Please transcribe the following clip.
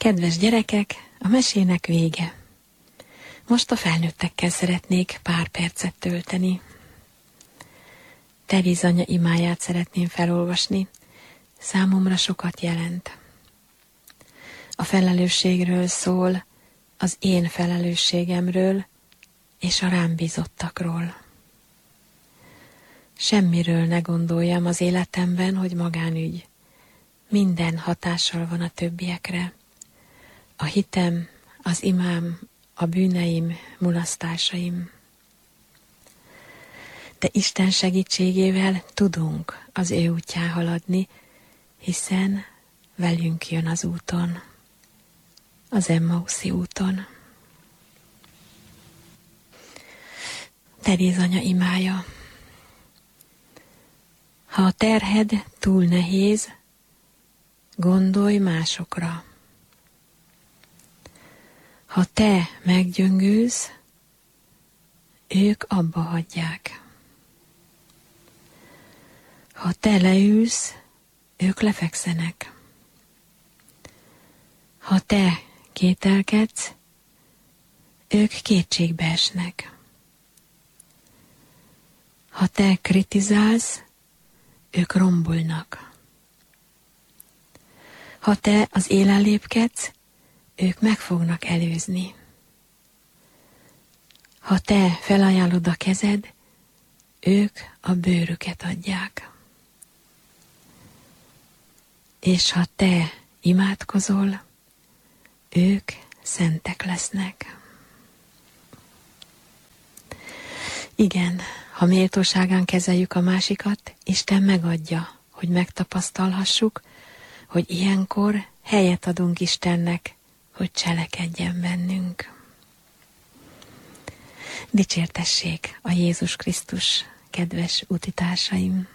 Kedves gyerekek, a mesének vége. Most a felnőttekkel szeretnék pár percet tölteni. Teréz anya imáját szeretném felolvasni. Számomra sokat jelent. A felelősségről szól, az én felelősségemről és a rám bízottakról. Semmiről ne gondoljam az életemben, hogy magánügy. Minden hatással van a többiekre. A hitem, az imám, a bűneim, mulasztásaim. De Isten segítségével tudunk az ő útján haladni, hiszen velünk jön az úton, az Emmauszi úton. Teréz anya imája. Ha a terhed túl nehéz, gondolj másokra. Ha te meggyöngülsz, ők abba hagyják. Ha te leülsz, ők lefekszenek. Ha te kételkedsz, ők kétségbe esnek. Ha te kritizálsz, ők rombolnak. Ha te az élen lépkedsz, ők meg fognak előzni. Ha te felajánlod a kezed, ők a bőrüket adják. És ha te imádkozol, ők szentek lesznek. Igen, ha méltóságán kezeljük a másikat, Isten megadja, hogy megtapasztalhassuk, hogy ilyenkor helyet adunk Istennek, hogy cselekedjen bennünk. Dicsértessék a Jézus Krisztus, kedves útitársaim!